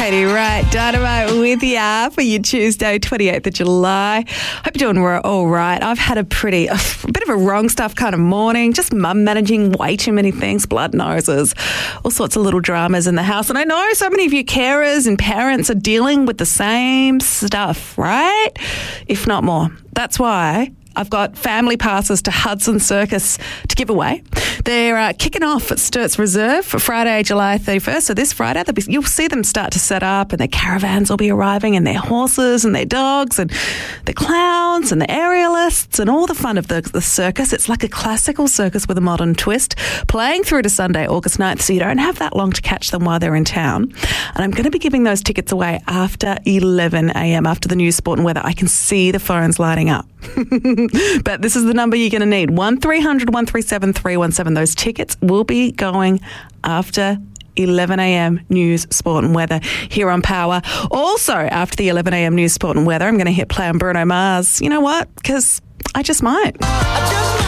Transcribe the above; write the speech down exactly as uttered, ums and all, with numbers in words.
Katie Wright, Dynamite with ya for your Tuesday, twenty-eighth of July. Hope you're doing all right. I've had a pretty, a bit of a wrong stuff kind of morning, just mum managing way too many things, blood noses, all sorts of little dramas in the house. And I know so many of you carers and parents are dealing with the same stuff, right? If not more. That's why I've got family passes to Hudson Circus to give away. They're uh, kicking off at Sturts Reserve for Friday, July thirty-first. So this Friday, be, you'll see them start to set up and their caravans will be arriving and their horses and their dogs and the clowns and the aerialists and all the fun of the, the circus. It's like a classical circus with a modern twist, playing through to Sunday, August ninth, so you don't have that long to catch them while they're in town. And I'm going to be giving those tickets away after eleven a.m, after the news, sport and weather. I can see the phones lighting up. But this is the number you're going to need, one three hundred, one three seven, three one seven. Those tickets will be going after eleven a.m. news, sport and weather here on Power. Also, after the eleven a.m. news, sport and weather, I'm going to hit play on Bruno Mars. You know what? Because I just might. I just